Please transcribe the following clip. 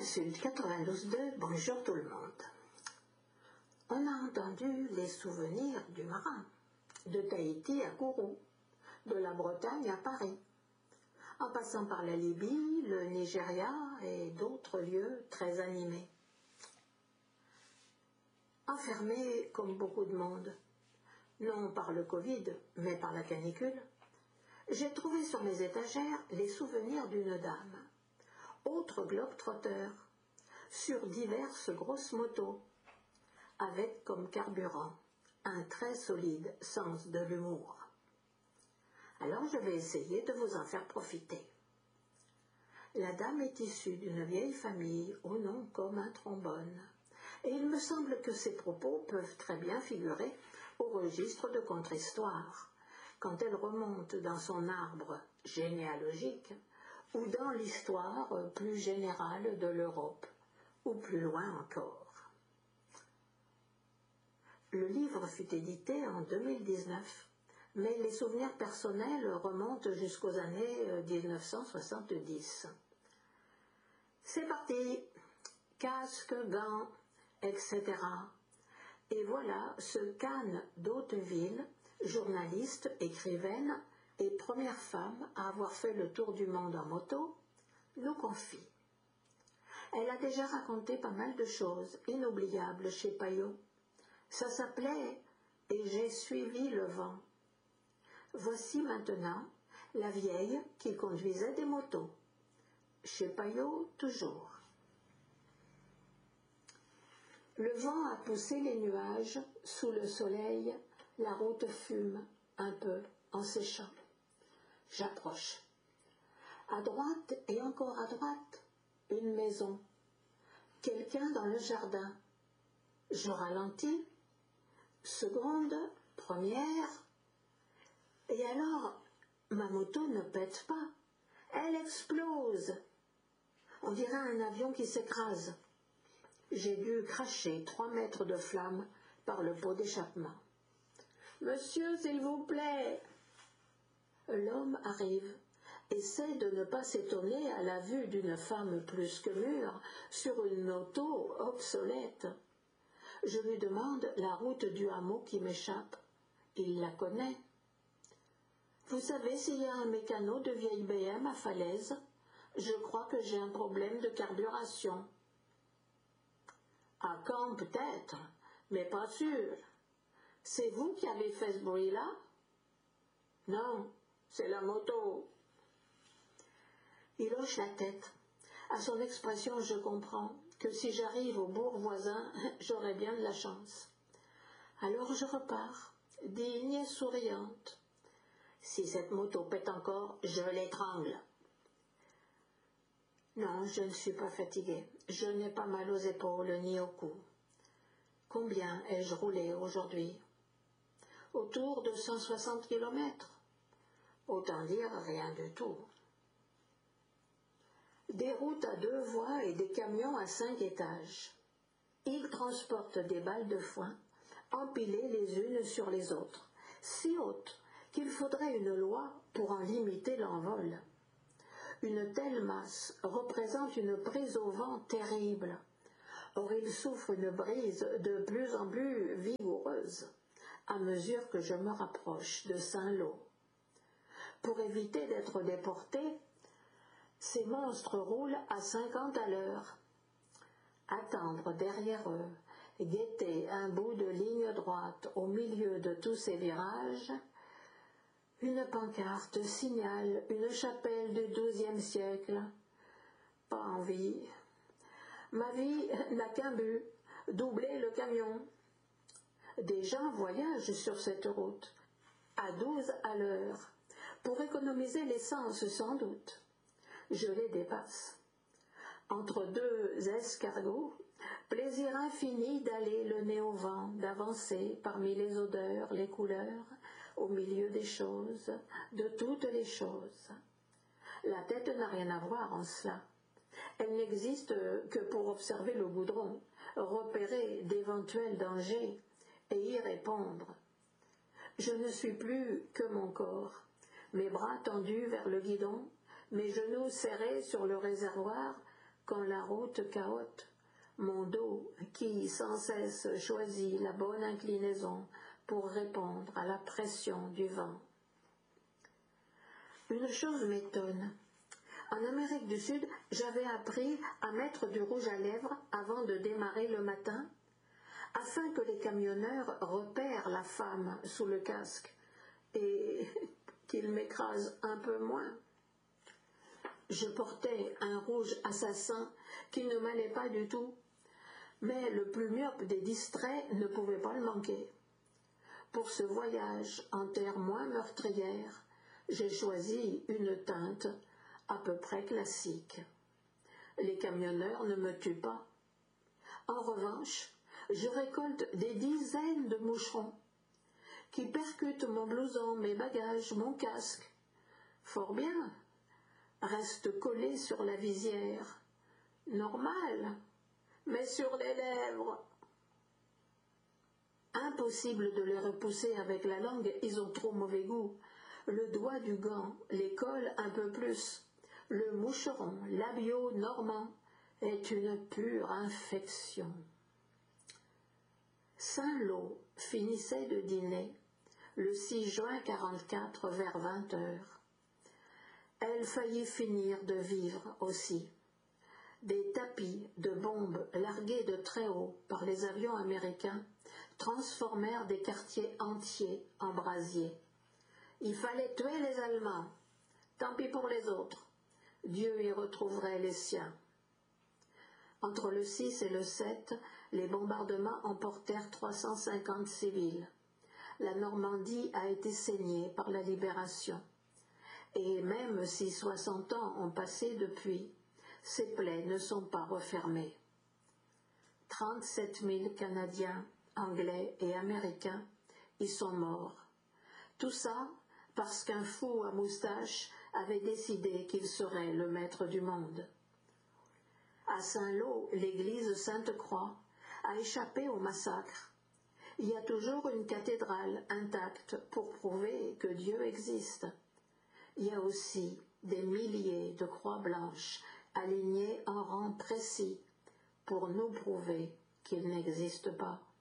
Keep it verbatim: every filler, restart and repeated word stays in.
Sud quatre-vingt-douze deux, bonjour tout le monde. On a entendu les souvenirs du marin, de Tahiti à Kourou, de la Bretagne à Paris, en passant par la Libye, le Nigeria et d'autres lieux très animés. Enfermé comme beaucoup de monde, non par le Covid, mais par la canicule, j'ai trouvé sur mes étagères les souvenirs d'une dame, autre globe-trotteur, sur diverses grosses motos, avec comme carburant un très solide sens de l'humour. Alors je vais essayer de vous en faire profiter. La dame est issue d'une vieille famille au nom comme un trombone, et il me semble que ses propos peuvent très bien figurer au registre de contre-histoire, quand elle remonte dans son arbre généalogique ou dans l'histoire plus générale de l'Europe, ou plus loin encore. Le livre fut édité en deux mille dix-neuf, mais les souvenirs personnels remontent jusqu'aux années dix-neuf cent soixante-dix. C'est parti, casque, gants, et cetera. Et voilà ce qu'Anne d'Hauteville, journaliste, écrivaine et première femme à avoir fait le tour du monde en moto, nous confie. Elle a déjà raconté pas mal de choses inoubliables chez Payot. Ça s'appelait « Et j'ai suivi le vent ». Voici maintenant la vieille qui conduisait des motos. Chez Payot, toujours. Le vent a poussé les nuages, sous le soleil, la route fume un peu en séchant. J'approche. À droite et encore à droite, une maison. Quelqu'un dans le jardin. Je ralentis. Seconde, première. Et alors, ma moto ne pète pas. Elle explose. On dirait un avion qui s'écrase. J'ai dû cracher trois mètres de flamme par le pot d'échappement. « Monsieur, s'il vous plaît !» L'homme arrive, essaie de ne pas s'étonner à la vue d'une femme plus que mûre sur une moto obsolète. Je lui demande la route du hameau qui m'échappe. Il la connaît. « Vous savez s'il y a un mécano de vieille B M à Falaise ? Je crois que j'ai un problème de carburation. » À Caen peut-être, mais pas sûr. C'est vous qui avez fait ce bruit-là ? Non, c'est la moto. Il hoche la tête. À son expression, je comprends que si j'arrive au bourg voisin, j'aurai bien de la chance. Alors je repars, digne et souriante. Si cette moto pète encore, je l'étrangle. Non, je ne suis pas fatiguée. Je n'ai pas mal aux épaules ni au cou. Combien ai-je roulé aujourd'hui ? Autour de cent soixante kilomètres. Autant dire rien du tout. Des routes à deux voies et des camions à cinq étages. Ils transportent des balles de foin, empilées les unes sur les autres, si hautes qu'il faudrait une loi pour en limiter l'envol. Une telle masse représente une prise au vent terrible. Or il souffre une brise de plus en plus vigoureuse à mesure que je me rapproche de Saint-Lô. Pour éviter d'être déporté, ces monstres roulent à cinquante à l'heure. Attendre derrière eux, guetter un bout de ligne droite au milieu de tous ces virages. Une pancarte signale une chapelle du douzième siècle. Pas envie. Ma vie n'a qu'un but, doubler le camion. Des gens voyagent sur cette route, à douze à l'heure, pour économiser l'essence sans doute. Je les dépasse. Entre deux escargots, plaisir infini d'aller le nez au vent, d'avancer parmi les odeurs, les couleurs, au milieu des choses, de toutes les choses. La tête n'a rien à voir en cela. Elle n'existe que pour observer le goudron, repérer d'éventuels dangers et y répondre. Je ne suis plus que mon corps, mes bras tendus vers le guidon, mes genoux serrés sur le réservoir, quand la route cahote, mon dos qui sans cesse choisit la bonne inclinaison pour répondre à la pression du vent. Une chose m'étonne. En Amérique du Sud, j'avais appris à mettre du rouge à lèvres avant de démarrer le matin, afin que les camionneurs repèrent la femme sous le casque et qu'ils m'écrasent un peu moins. Je portais un rouge assassin qui ne m'allait pas du tout, mais le plus myope des distraits ne pouvait pas le manquer. Pour ce voyage en terre moins meurtrière, j'ai choisi une teinte à peu près classique. Les camionneurs ne me tuent pas. En revanche, je récolte des dizaines de moucherons qui percutent mon blouson, mes bagages, mon casque. Fort bien, restent collés sur la visière. Normal, mais sur les lèvres. Impossible de les repousser avec la langue, ils ont trop mauvais goût. Le doigt du gant les colle un peu plus. Le moucheron labio-normand est une pure infection. Saint-Lô finissait de dîner le six juin quarante-quatre vers vingt heures. Elle faillit finir de vivre aussi. Des tapis de bombes largués de très haut par les avions américains transformèrent des quartiers entiers en brasiers. Il fallait tuer les Allemands. Tant pis pour les autres. Dieu y retrouverait les siens. Entre le six et le sept, les bombardements emportèrent trois cent cinquante civils. La Normandie a été saignée par la libération. Et même si soixante ans ont passé depuis, ces plaies ne sont pas refermées. trente-sept mille Canadiens, Anglais et Américains y sont morts. Tout ça parce qu'un fou à moustache avait décidé qu'il serait le maître du monde. À Saint-Lô, l'église Sainte-Croix a échappé au massacre. Il y a toujours une cathédrale intacte pour prouver que Dieu existe. Il y a aussi des milliers de croix blanches alignées en rang précis pour nous prouver qu'il n'existe pas.